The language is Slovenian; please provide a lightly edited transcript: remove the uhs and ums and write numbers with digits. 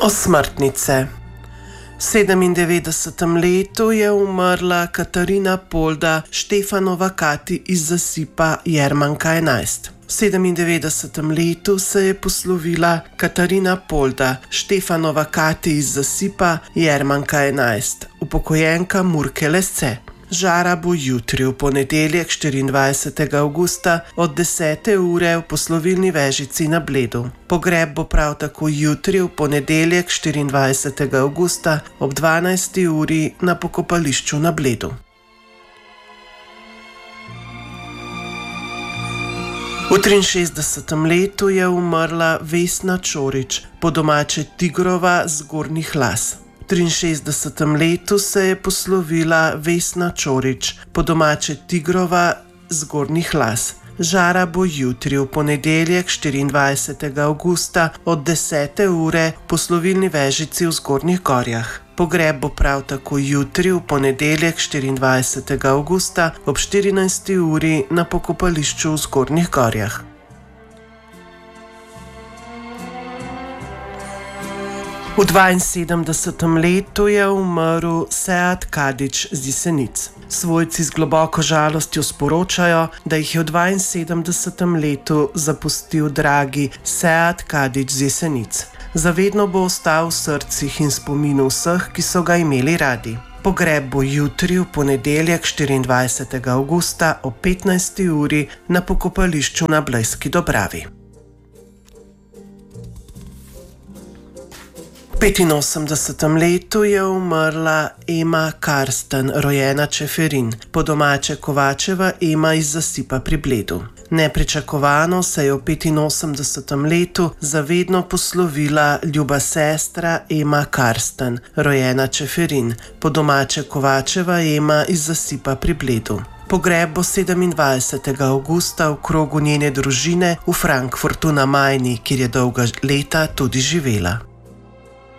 Osmrtnice. V 97. letu je umrla Katarina Polda Štefanova Kati iz zasipa Jermanka 11. V 97. letu se je poslovila Katarina Polda Štefanova Kati iz zasipa Jermanka 11, upokojenka Murke Lesce. Žara bo jutri, v ponedeljek 24. avgusta od 10. ure v poslovilni Vežici na Bledu. Pogreb bo prav tako jutri, v ponedeljek 24. avgusta ob 12. uri na pokopališču na Bledu. V 63. letu je umrla Vesna Čorič, po domače Tigrova z Gornjih Las. V 63. letu se je poslovila Vesna Čorič, po domače Tigrova z Gornjih Las. Žara bo jutri, v ponedeljek 24. avgusta od 10. ure v poslovilni Vežici v Zgornjih Gorjah. Pogreb bo prav tako jutri, v ponedeljek 24. avgusta ob 14. uri na pokopališču v Zgornjih Gorjah. V 72. letu je umrl Sead Kadić z Jesenic. Svojci z globoko žalostjo sporočajo, da jih je v 72. letu zapustil dragi Sead Kadić z Jesenic. Zavedno bo ostal v srcih in spominu vseh, ki so ga imeli radi. Pogreb bo jutri, v ponedeljek 24. avgusta ob 15. uri na pokopališču na Blejski Dobravi. V 85. letu je umrla Ema Karsten, rojena Čeferin, po domače Kovačeva Ema iz zasipa pri Bledu. Nepričakovano se je v 85. letu zavedno poslovila ljuba sestra Ema Karsten, rojena Čeferin, po domače Kovačeva Ema iz zasipa pri Bledu. Pogreb bo 27. avgusta v krogu njene družine v Frankfurtu na Majni, kjer je dolga leta tudi živela.